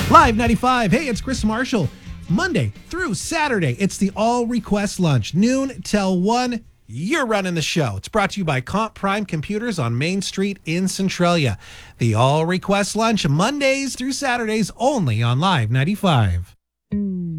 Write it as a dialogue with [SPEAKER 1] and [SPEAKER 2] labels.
[SPEAKER 1] Live 95. Hey, it's Chris Marshall. Monday through Saturday, it's the All Request Lunch, noon till 1. You're running the show. It's brought to you by Comp Prime Computers on Main Street in Centralia. The All Request Lunch, Mondays through Saturdays, only on Live 95.